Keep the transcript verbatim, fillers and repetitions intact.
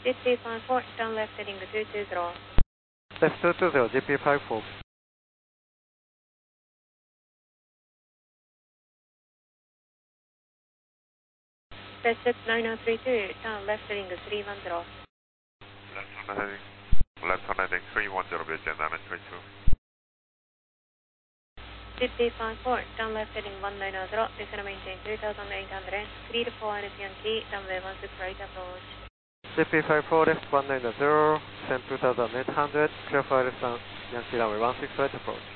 G P five four, turn left heading two two zero. Left two two zero, G P five four. Descent nine zero three two, turn left heading three one zero. Left on heading, left on heading three one zero, 몇 개, 나는 three two. G P five four, turn left heading one nine zero, descend maintain three thousand eight hundred, three to four R P M key, runway one six right approach. G P five four, left one nine zero, send two thousand eight hundred, clear for Yankee runway one six right approach.